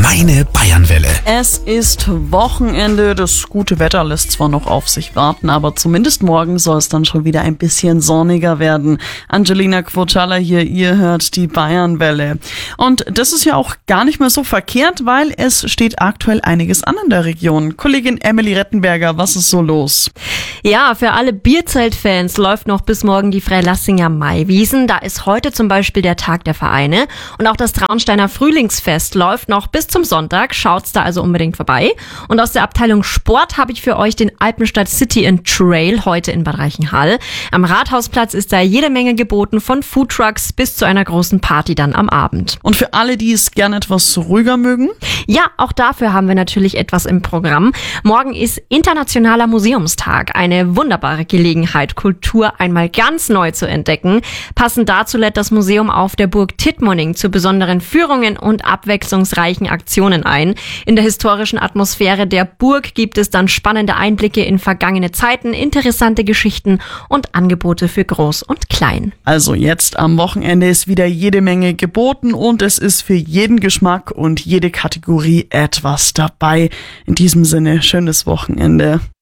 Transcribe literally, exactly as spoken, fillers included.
Meine Bayernwelle. Es ist Wochenende, das gute Wetter lässt zwar noch auf sich warten, aber zumindest morgen soll es dann schon wieder ein bisschen sonniger werden. Angelina Quocalla hier, ihr hört die Bayernwelle. Und das ist ja auch gar nicht mehr so verkehrt, weil es steht aktuell einiges an in der Region. Kollegin Emily Rettenberger, was ist so los? Ja, für alle Bierzelt-Fans läuft noch bis morgen die Freilassinger Maiwiesen. Da ist heute zum Beispiel der Tag der Vereine. Und auch das Traunsteiner Frühlingsfest läuft noch bis zum Sonntag. Schaut's da also unbedingt vorbei. Und aus der Abteilung Sport habe ich für euch den Alpenstadt City and Trail heute in Bad Reichenhall. Am Rathausplatz ist da jede Menge geboten, von Foodtrucks bis zu einer großen Party dann am Abend. Und für alle, die es gern etwas ruhiger mögen? Ja, auch dafür haben wir natürlich etwas im Programm. Morgen ist Internationaler Museumstag. Eine wunderbare Gelegenheit, Kultur einmal ganz neu zu entdecken. Passend dazu lädt das Museum auf der Burg Tittmoning zu besonderen Führungen und abwechslungsreichen Aktionen ein. In der historischen Atmosphäre der Burg gibt es dann spannende Einblicke in vergangene Zeiten, interessante Geschichten und Angebote für Groß und Klein. Also jetzt am Wochenende ist wieder jede Menge geboten und es ist für jeden Geschmack und jede Kategorie etwas dabei. In diesem Sinne, schönes Wochenende.